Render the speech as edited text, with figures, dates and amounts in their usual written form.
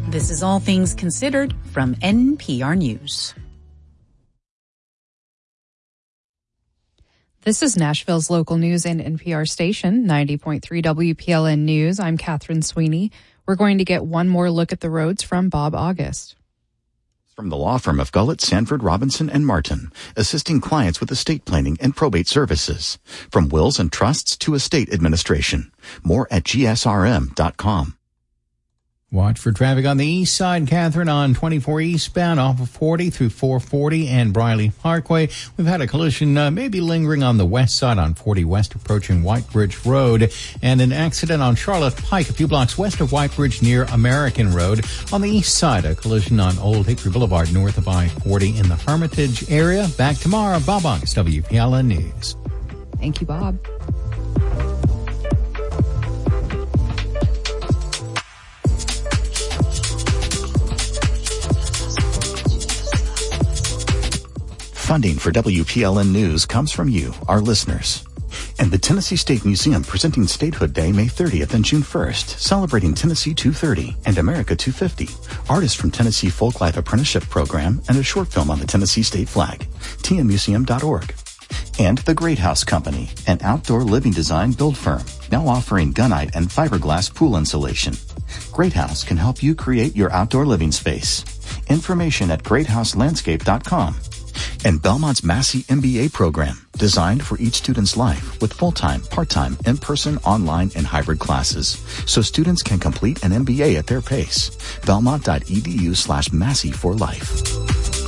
This is All Things Considered from NPR News. This is Nashville's local news and NPR station, 90.3 WPLN News. I'm Catherine Sweeney. We're going to get one more look at the roads from Bob August. From the law firm of Gullett, Sanford, Robinson, and Martin, assisting clients with estate planning and probate services. From wills and trusts to estate administration. More at gsrm.com. Watch for traffic on the east side, Catherine, on 24 eastbound off of 40 through 440 and Briley Parkway. We've had a collision maybe lingering on the west side on 40 west approaching White Bridge Road, and an accident on Charlotte Pike a few blocks west of White Bridge near American Road. On the east side, a collision on Old Hickory Boulevard north of I-40 in the Hermitage area. Back tomorrow, Bob August, WPLN News. Thank you, Bob. Funding for WPLN News comes from you, our listeners. And the Tennessee State Museum presenting Statehood Day May 30th and June 1st, celebrating Tennessee 230 and America 250. Artists from Tennessee Folklife Apprenticeship Program and a short film on the Tennessee State flag. tnmuseum.org. And The Great House Company, an outdoor living design build firm, now offering gunite and fiberglass pool insulation. Great House can help you create your outdoor living space. Information at greathouselandscape.com. And Belmont's Massey MBA program, designed for each student's life with full-time, part-time, in-person, online, and hybrid classes, so students can complete an MBA at their pace. Belmont.edu/Massey for life.